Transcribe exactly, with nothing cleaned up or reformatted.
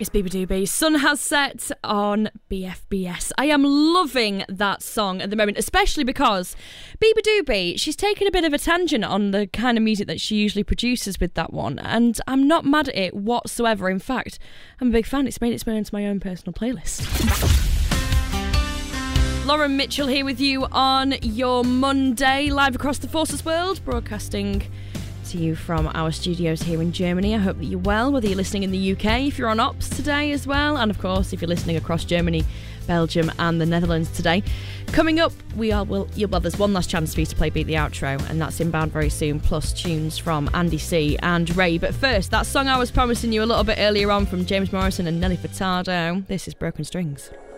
It's Beabadoobee. Sun has set on B F B S. I am loving that song at the moment, especially because Beabadoobee, she's taken a bit of a tangent on the kind of music that she usually produces with that one, and I'm not mad at it whatsoever. In fact, I'm a big fan. It's made its way into my own personal playlist. Lauren Mitchell here with you on your Monday, live across the Forces world, broadcasting to you from our studios here in Germany. I hope that you're well, whether you're listening in the U K, if you're on Ops today as well, and of course if you're listening across Germany, Belgium and the Netherlands today. Coming up, we are will well, well there's one last chance for you to play Beat the Outro, and that's inbound very soon, plus tunes from Andy C and Ray. But first, that song I was promising you a little bit earlier on from James Morrison and Nelly Furtado. This is Broken Strings.